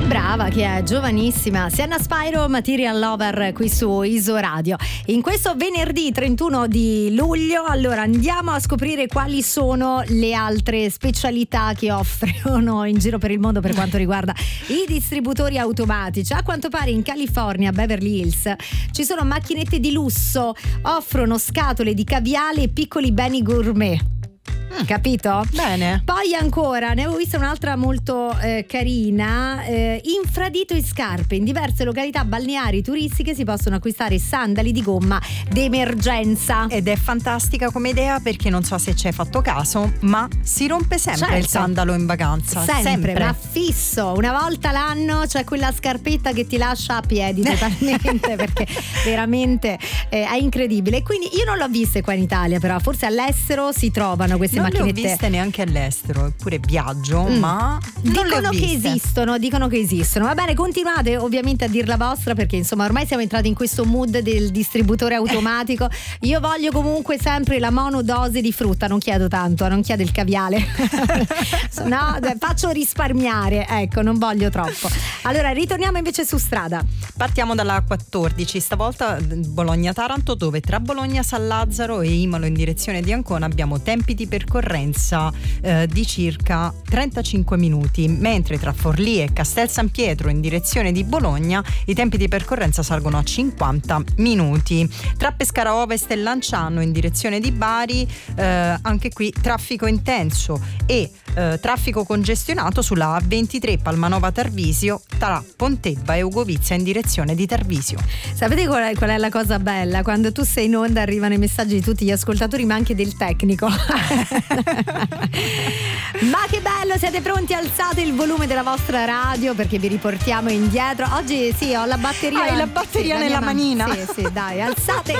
brava che è, giovanissima. Sienna Spyro, Material Lover qui su Iso Radio. In questo venerdì 31 di luglio, allora andiamo a scoprire quali sono le altre specialità che offrono in giro per il mondo per quanto riguarda i distributori automatici. A quanto pare in California, Beverly Hills, ci sono macchinette di lusso, offrono scatole di caviale e piccoli beni gourmet. Capito? Bene. Poi ancora ne avevo vista un'altra molto carina, infradito e scarpe. In diverse località balneari turistiche si possono acquistare sandali di gomma d'emergenza. Ed è fantastica come idea, perché non so se ci hai fatto caso, ma si rompe sempre il sandalo in vacanza. Sempre, ma fisso. Una volta l'anno c'è quella scarpetta che ti lascia a piedi totalmente perché veramente è incredibile. Quindi io non l'ho viste qua in Italia, però forse all'estero si trovano queste non macchinette. le ho viste neanche all'estero, eppure viaggio, ma non le ho dicono viste. dicono che esistono. Va bene, continuate ovviamente a dir la vostra, perché insomma ormai siamo entrati in questo mood del distributore automatico. Io voglio comunque sempre la monodose di frutta, non chiedo tanto, non chiedo il caviale. No, faccio risparmiare, ecco, non voglio troppo. Allora ritorniamo invece su strada. Partiamo dalla 14, stavolta Bologna-Taranto, dove tra Bologna-San Lazzaro e Imolo in direzione di Ancona abbiamo tempi di percorrenza di circa 35 minuti, mentre tra Forlì e Castel San Pietro in direzione di Bologna i tempi di percorrenza salgono a 50 minuti. Tra Pescara Ovest e Lanciano in direzione di Bari anche qui traffico intenso e traffico congestionato sulla A23 Palmanova Tarvisio tra Pontebba e Ugovizia in direzione di Tarvisio. Sapete qual è la cosa bella? Quando tu sei in onda arrivano i messaggi di tutti gli ascoltatori, ma anche del tecnico. Ma che bello, siete pronti? Alzate il volume della vostra radio perché vi riportiamo indietro. Oggi sì, ho la batteria. Hai la batteria nella manina. Sì, dai, alzate